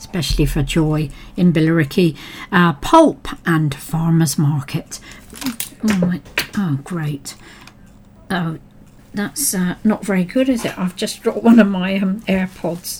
especially for Joy in Billericay. Pulp and Farmers Market. Oh, great. Oh, that's not very good, is it? I've just dropped one of my AirPods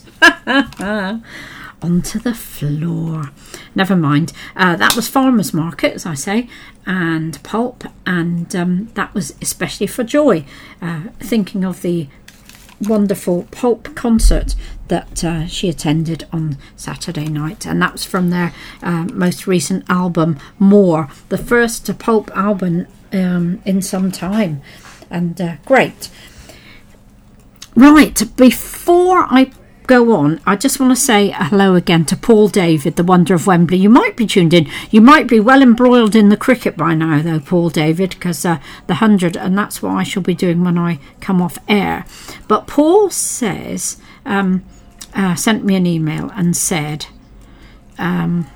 onto the floor. Never mind. That was Farmers Market, as I say, and Pulp, and that was especially for Joy, thinking of the wonderful Pulp concert that she attended on Saturday night, and that was from their most recent album, More, the first Pulp album in some time, and great. Right, before I go on, I just want to say hello again to Paul David, the Wonder of Wembley. You might be tuned in. You might be well embroiled in the cricket by now, though, Paul David, because the 100, and that's what I shall be doing when I come off air. But Paul says, sent me an email and said, the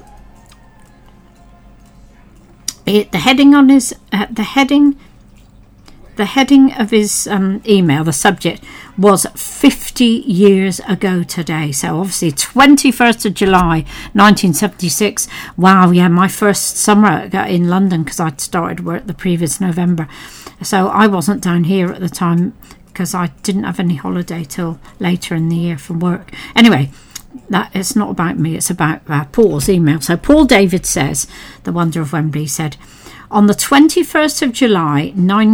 heading on his the heading of his email, the subject, was 50 years ago today. So obviously 21st of July 1976. Wow, yeah, my first summer in London, because I'd started work the previous November. So I wasn't down here at the time because I didn't have any holiday till later in the year from work. Anyway, that it's not about me, it's about Paul's email. So Paul David says, the Wonder of Wembley, said, on the 21st of July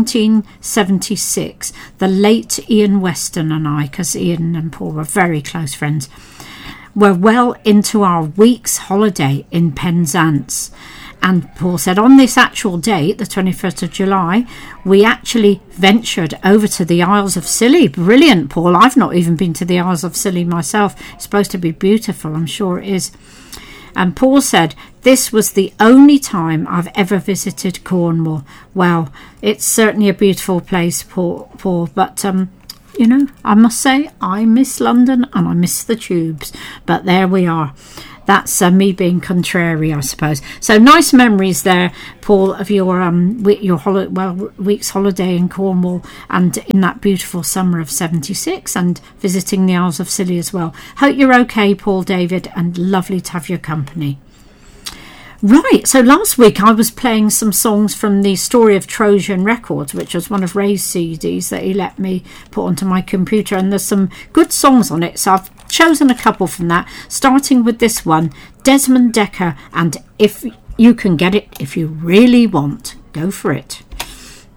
1976, the late Ian Weston and I, because Ian and Paul were very close friends, were well into our week's holiday in Penzance. And Paul said, on this actual date, the 21st of July, we actually ventured over to the Isles of Scilly. Brilliant, Paul. I've not even been to the Isles of Scilly myself. It's supposed to be beautiful, I'm sure it is. And Paul said, this was the only time I've ever visited Cornwall. Well, it's certainly a beautiful place, Paul, but, you know, I must say, I miss London and I miss the tubes. But there we are. That's me being contrary, I suppose. So nice memories there, Paul, of your week's holiday in Cornwall and in that beautiful summer of 76, and visiting the Isles of Scilly as well. Hope you're okay, Paul David, and lovely to have your company. Right, so last week I was playing some songs from the Story of Trojan Records, which was one of Ray's CDs that he let me put onto my computer, and there's some good songs on it, so I've chosen a couple from that, starting with this one, Desmond Dekker, and If You Can Get It If You Really Want. Go for it.